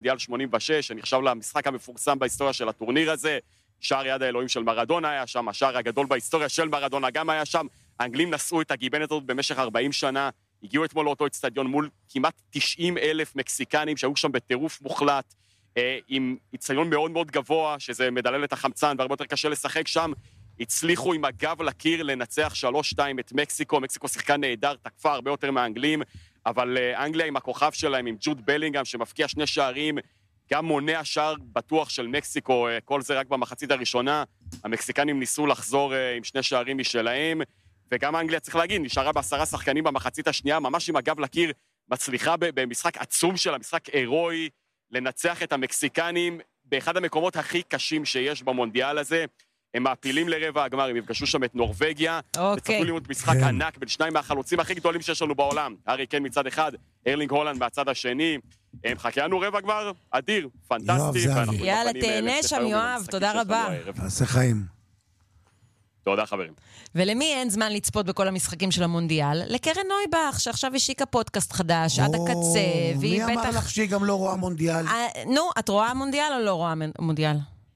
מונדיאל 86, שנחשב למשחק המפורסם בהיסטוריה של הטורניר הזה, שער יד האלוהים של מרדונה היה שם, השער הגדול בהיסטוריה של מרדונה גם היה שם, האנגלים נשאו את הגיבנת הזאת במשך 40 שנה, הגיעו אתמול לאותו אצטדיון מול כמעט 90,000 מקסיקנים שהיו שם בטירוף מוחלט, עם אצטדיון מאוד מאוד גבוה, שזה מדלל את החמצן והרבה יותר קשה לשחק שם, הצליחו עם הגב לקיר לנצח 3-2 את מקסיקו, מקסיקו שיחקה נהדר, תקפה הרבה יותר מהאנגלים, אבל אנגליה עם הכוכב שלהם, עם ג'וד בלינגהם שמפקיע 2 שערים, גם מונע שער בטוח של מקסיקו, כל זה רק במחצית הראשונה, המקסיקנים ניסו לחזור עם 2 שערים משלהם, וגם אנגליה צריך להגיד, נשארה ב10 שחקנים במחצית השנייה, ממש עם הגב לקיר, מצליחה במשחק עצום שלה, משחק הירואי, לנצח את המקסיקנים באחד המקומות הכי קשים שיש במונדיאל הזה, הם מעפילים לרבע הגמר, הם יפגשו שם את נורווגיה, וצפו לראות משחק ענק בין 2 מהחלוצים הכי גדולים שיש לנו בעולם, הארי קיין מצד אחד, ארלינג הולנד מהצד השני, הם חכינו רבע גמר, אדיר, פנטסטי. יאללה, תהנה שם יואב, תודה רבה. עשה חיים. תודה חברים. ולמי אין זמן לצפות בכל המשחקים של המונדיאל? לקרן נויבך, שעכשיו השיקה פודקאסט חדש, עד הקצה, והיא בטח... מי אמר לך שהיא גם לא רואה מונדיאל? נו, את רואה מונדיאל או לא רואה מונדיאל?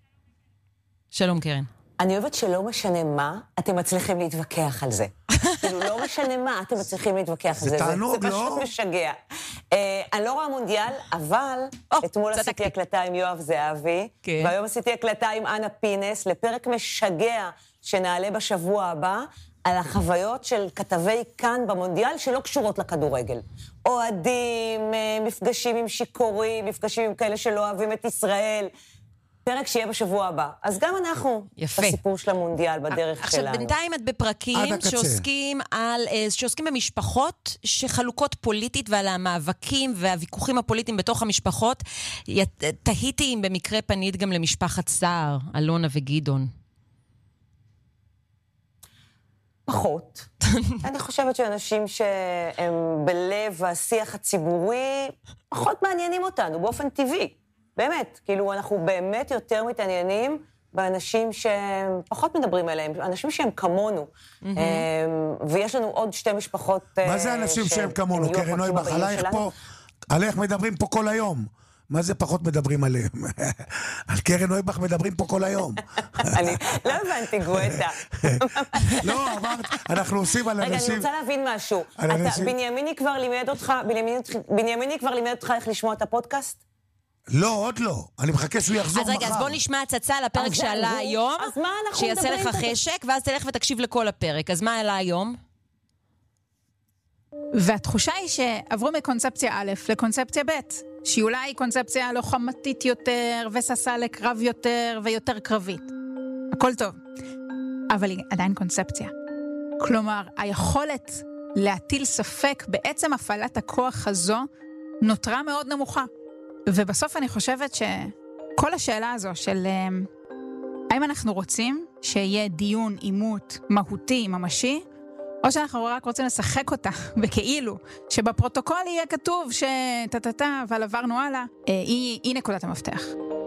שלום קרן. אני אוהבת שלא משנה מה, אתם מצליחים להתווכח על זה. כאילו, לא משנה מה, אתם מצליחים להתווכח על זה. זה תענוג, לא? זה פשוט משגע. אני לא רואה מונדיאל, אבל אתמול עשיתי הקלטה עם יואב זהבי, והיום עשיתי הקלטה עם אנה פינס, לפרק משגע שנעלה בשבוע הבא, על החוויות של כתבי כאן במונדיאל שלא קשורות לכדורגל. אוהדים, מפגשים עם שיכורים, מפגשים עם כאלה שלא אוהבים את ישראל, פרק שיהיה בשבוע הבא. אז גם אנחנו, בסיפור של המונדיאל, בדרך שלנו. עכשיו, בינתיים את בפרקים שעוסקים במשפחות שחלוקות פוליטית, ועל המאבקים והוויכוחים הפוליטיים בתוך המשפחות. תהיתי אם במקרה פנית גם למשפחת סער, אלונה וגדעון. פחות. אני חושבת שאנשים שהם בלב השיח הציבורי, פחות מעניינים אותנו, באופן טבעי. באמת, כאילו אנחנו באמת יותר מתעניינים באנשים שהם פחות מדברים עליהם, אנשים שהם כמונו. ויש לנו עוד 2 משפחות... מה זה אנשים שהם כמונו? קרן נויבך, עלייך מדברים פה כל היום. מה זה פחות מדברים עליהם? על קרן נויבך מדברים פה כל היום. אני לא הבנתי גואטה. לא, אמרת, אנחנו עושים על אנשים... רגע, אני רוצה להבין משהו. בנימיני כבר לימד אותך איך לשמוע את הפודקאסט? לא, עוד לא. אני מחכה שהוא יחזור מחר. אז רגע, אז בוא נשמע הצצה לפרק שעלה היום, שיעשה לך חשק, ואז תלך ותקשיב לכל הפרק. אז מה עלה היום? והתחושה היא שעברו מקונספציה א' לקונספציה ב', שהיא אולי קונספציה לוחמתית יותר, וססה לקרב יותר, ויותר קרבית. הכל טוב. אבל היא עדיין קונספציה. כלומר, היכולת להטיל ספק בעצם הפעלת הכוח הזו, נותרה מאוד נמוכה. ובסוף אני חושבת שכל השאלה הזו של האם אנחנו רוצים שיהיה דיון, עימות, מהותי, ממשי, או שאנחנו רק רוצים לשחק אותה בכאילו, שבפרוטוקול יהיה כתוב שטטטה, אבל עברנו הלאה, היא נקודת המפתח.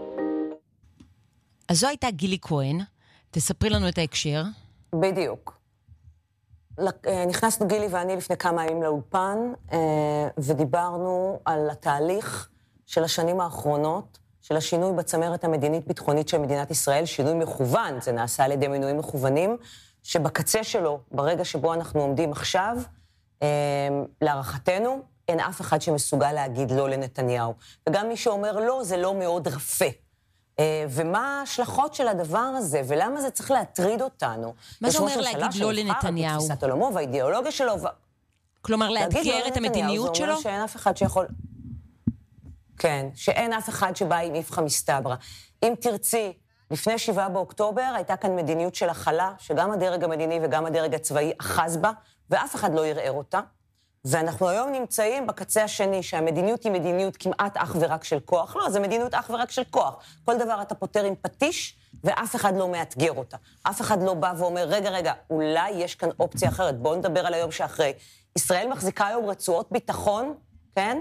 אז זו הייתה גילי כהן, תספרי לנו את ההקשר. בדיוק. נכנסנו גילי ואני לפני כמה ימים לאולפן, ודיברנו על התהליך של השנים האחרונות, של השינוי בצמרת המדינית-ביטחונית של מדינת ישראל, שינוי מכוון, זה נעשה על ידי מינויים מכוונים, שבקצה שלו, ברגע שבו אנחנו עומדים עכשיו, להערכתנו, אין אף אחד שמסוגל להגיד לא לנתניהו. וגם מי שאומר לא, זה לא מאוד רפה. ומה ההשלכות של הדבר הזה, ולמה זה צריך להטריד אותנו? מה זה אומר להגיד לא לנתניהו? בתפיסת עולמו והאידיאולוגיה שלו. כלומר, לאתגר את המדיניות שלו? זה אומר שאין אף אחד שיכול... כן, שאין אף אחד שבא עם איפכא מסתברא. אם תרצי, לפני 7 באוקטובר הייתה כאן מדיניות של הכלה, שגם הדרג המדיני וגם הדרג הצבאי אחז בה, ואף אחד לא יראה אותה. ואנחנו היום נמצאים בקצה השני, שהמדיניות היא מדיניות כמעט אך ורק של כוח. לא, זה מדיניות אך ורק של כוח. כל דבר אתה פותר עם פטיש, ואף אחד לא מאתגר אותה. אף אחד לא בא ואומר, רגע, אולי יש כאן אופציה אחרת. בואו נדבר על היום שאחרי. ישראל מחזיקה היום רצועות ביטחון, כן?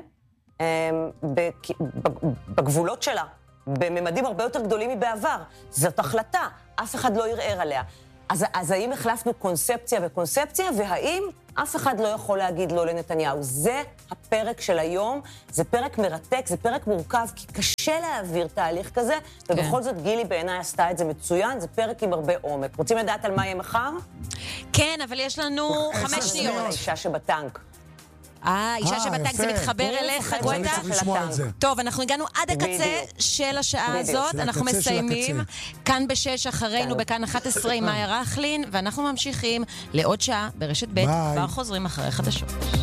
בגבולות שלה, בממדים הרבה יותר גדולים מבעבר. זאת החלטה, אף אחד לא ירער עליה. אז האם החלפנו קונספציה וקונספציה, והאם אף אחד לא יכול להגיד לא לנתניהו. זה הפרק של היום, זה פרק מרתק, זה פרק מורכב, כי קשה להעביר תהליך כזה, ובכל זאת גילי בעיניי עשתה את זה מצוין, זה פרק עם הרבה עומק. רוצים לדעת על מה יהיה מחר? כן, אבל יש לנו 5 שניות. האישה שבטנק. אישה שבטנק זה מתחבר אליך, גואטה? טוב, אנחנו הגענו עד הקצה של השעה הזאת, אנחנו מסיימים. כאן ב-6 אחרינו, בכאן 11 עם מאיה רכלין, ואנחנו ממשיכים לעוד שעה ברשת ב', כבר חוזרים אחרי חדשות.